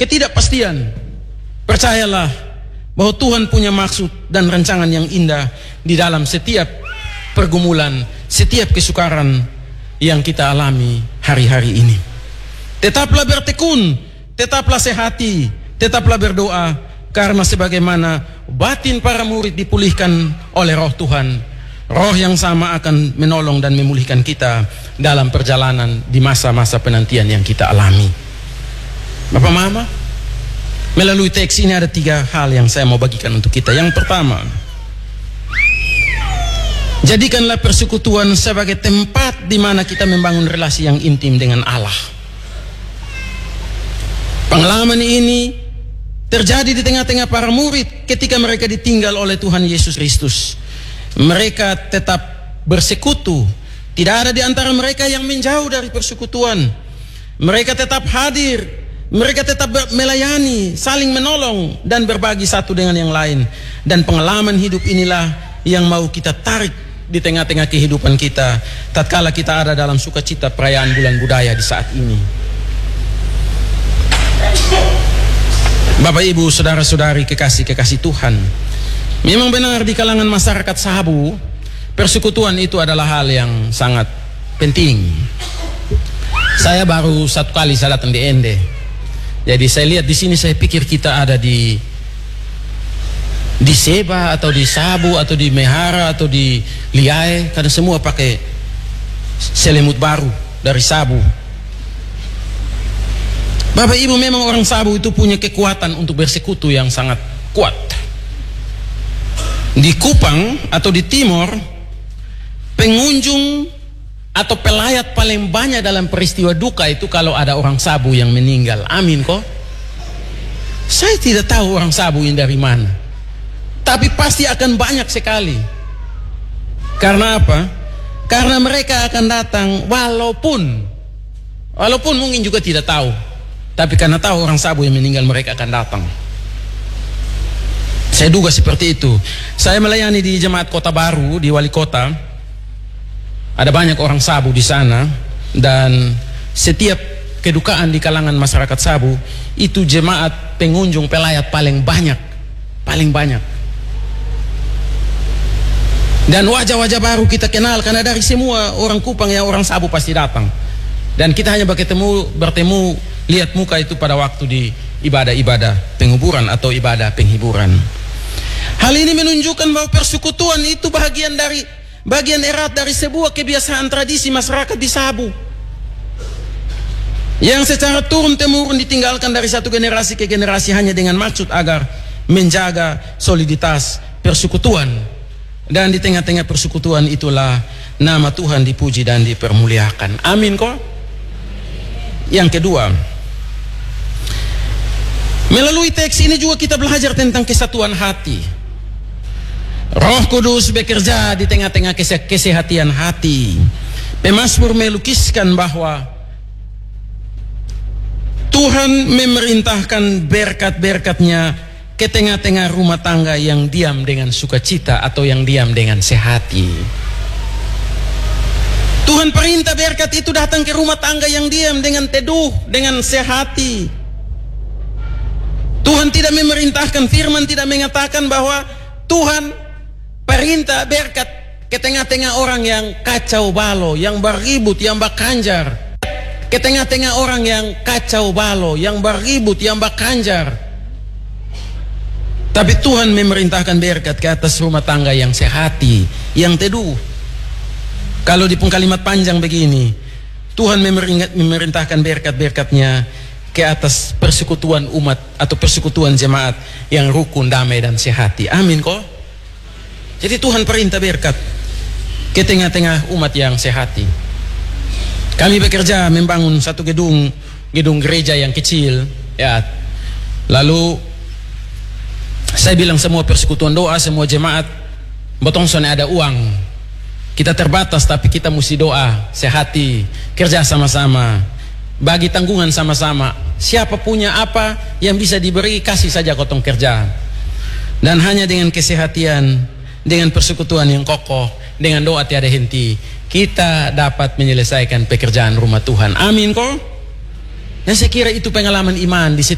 ketidakpastian, percayalah bahwa Tuhan punya maksud dan rancangan yang indah di dalam setiap pergumulan, setiap kesukaran yang kita alami hari-hari ini. Tetaplah bertekun, tetaplah sehati, tetaplah berdoa, karena sebagaimana batin para murid dipulihkan oleh Roh Tuhan, Roh yang sama akan menolong dan memulihkan kita dalam perjalanan di masa-masa penantian yang kita alami. Bapak Mama, melalui teks ini ada 3 hal yang saya mau bagikan untuk kita. Yang pertama, jadikanlah persekutuan sebagai tempat di mana kita membangun relasi yang intim dengan Allah. Pengalaman ini terjadi di tengah-tengah para murid ketika mereka ditinggal oleh Tuhan Yesus Kristus. Mereka tetap bersekutu. Tidak ada di antara mereka yang menjauh dari persekutuan. Mereka tetap hadir. Mereka tetap melayani, saling menolong dan berbagi satu dengan yang lain. Dan pengalaman hidup inilah yang mau kita tarik di tengah-tengah kehidupan kita tatkala kita ada dalam sukacita perayaan bulan budaya di saat ini. Bapak Ibu, saudara-saudari kekasih-kekasih Tuhan, memang benar di kalangan masyarakat Sabu, persekutuan itu adalah hal yang sangat penting. Saya baru 1 kali saya datang di Ende. Jadi saya lihat di sini, saya pikir kita ada di Seba atau di Sabu atau di Mehara atau di Liae, karena semua pakai selimut baru dari Sabu. Bapak Ibu, memang orang Sabu itu punya kekuatan untuk bersekutu yang sangat kuat. Di Kupang atau di Timor, pengunjung atau pelayat paling banyak dalam peristiwa duka itu kalau ada orang Sabu yang meninggal. Amin kok. Saya tidak tahu orang Sabu ini dari mana, tapi pasti akan banyak sekali. Karena apa? Karena mereka akan datang walaupun mungkin juga tidak tahu, tapi karena tahu orang Sabu yang meninggal, mereka akan datang. Saya duga seperti itu. Saya melayani di Jemaat Kota Baru di Wali Kota. Ada banyak orang Sabu di sana, dan setiap kedukaan di kalangan masyarakat Sabu itu jemaat pengunjung pelayat paling banyak. Dan wajah-wajah baru kita kenal, karena dari semua orang Kupang yang orang Sabu pasti datang. Dan kita hanya bertemu lihat muka itu pada waktu di ibadah-ibadah penguburan atau ibadah penghiburan. Hal ini menunjukkan bahwa persekutuan itu bagian erat dari sebuah kebiasaan tradisi masyarakat di Sabu, yang secara turun-temurun ditinggalkan dari satu generasi ke generasi hanya dengan maksud agar menjaga soliditas persekutuan. Dan di tengah-tengah persekutuan itulah nama Tuhan dipuji dan dipermuliakan. Amin kok. Yang kedua, melalui teks ini juga kita belajar tentang kesatuan hati. Roh Kudus bekerja di tengah-tengah kesehatian hati. Pemazmur melukiskan bahwa Tuhan memerintahkan berkat-berkat-Nya ke tengah-tengah rumah tangga yang diam dengan sukacita atau yang diam dengan sehati. Tuhan perintah berkat itu datang ke rumah tangga yang diam dengan teduh, dengan sehati. Tuhan tidak memerintahkan, firman tidak mengatakan bahwa Tuhan perintah berkat ke tengah-tengah orang yang kacau balau, yang berribut, yang berkanjar. Ke tengah-tengah orang yang kacau balau, yang berribut, yang berkanjar. Tapi Tuhan memerintahkan berkat ke atas rumah tangga yang sehati, yang teduh. Kalau di kalimat panjang begini, Tuhan memerintahkan berkat-berkat-Nya ke atas persekutuan umat atau persekutuan jemaat yang rukun, damai dan sehati. Amin kok. Jadi Tuhan perintah berkat ke tengah-tengah umat yang sehati. Kami bekerja membangun satu gedung gereja yang kecil, ya. Lalu saya bilang semua persekutuan doa, semua jemaat, botong sone ada uang. Kita terbatas tapi kita mesti doa, sehati, kerja sama-sama, bagi tanggungan sama-sama. Siapa punya apa yang bisa diberi, kasih saja gotong kerja. Dan hanya dengan kesehatian, dengan persekutuan yang kokoh, dengan doa tiada henti, kita dapat menyelesaikan pekerjaan rumah Tuhan. Amin kok. Dan saya kira itu pengalaman iman di